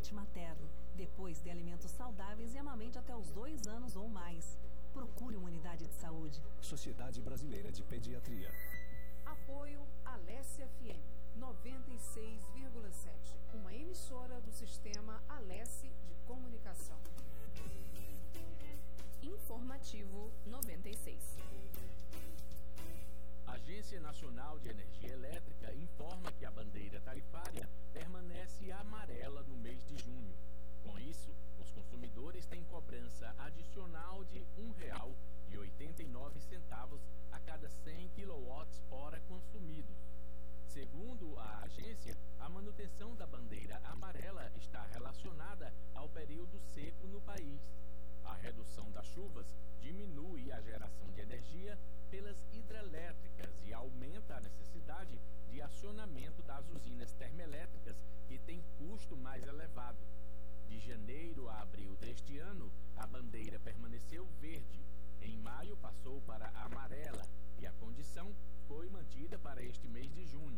leite materno. Depois, dê alimentos saudáveis e amamente até os 2 anos ou mais. Procure uma unidade de saúde. Sociedade Brasileira de Pediatria. Apoio Alesse FM 96,7. Uma emissora do Sistema Alesse de Comunicação. Informativo 96. A Agência Nacional de Energia Elétrica informa que a bandeira tarifária permanece amarela no mês de junho. Com isso, os consumidores têm cobrança adicional de R$ 1,89 a cada 100 kWh consumidos. Segundo a agência, a manutenção da bandeira amarela está relacionada ao período seco no país. A redução das chuvas diminui a geração de energia pelas hidrelétricas e aumenta a necessidade de acionamento das usinas termoelétricas, que têm custo mais elevado. De janeiro a abril deste ano, a bandeira permaneceu verde. Em maio, passou para amarela e a condição foi mantida para este mês de junho.